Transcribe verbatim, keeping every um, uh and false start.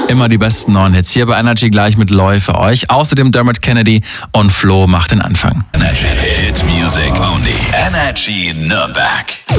Immer die besten neuen Hits hier bei Energy, gleich mit Loy für euch. Außerdem Dermot Kennedy und Flo macht den Anfang. Energy Hit Music Only. Energy Nürnberg.